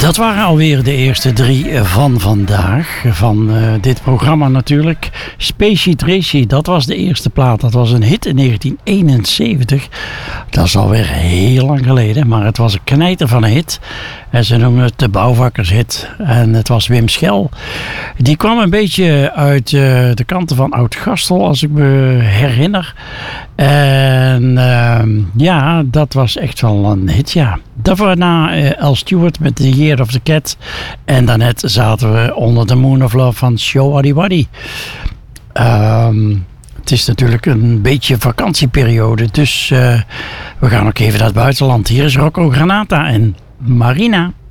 Dat waren alweer de eerste 3 van vandaag. Van dit programma natuurlijk. Spacey Tracy, dat was de eerste plaat. Dat was een hit in 1971. Dat is alweer heel lang geleden. Maar het was een knijter van een hit. En ze noemen het de bouwvakkershit. En het was Wim Schel. Die kwam een beetje uit de kanten van Oud-Gastel, als ik me herinner. En ja, dat was echt wel een hit, ja. Daarna Al Stewart met The Year of the Cat. En daarnet zaten we onder The Moon of Love van Show Waddy Waddy. Het is natuurlijk een beetje vakantieperiode. Dus we gaan ook even naar het buitenland. Hier is Rocco Granata en Marina.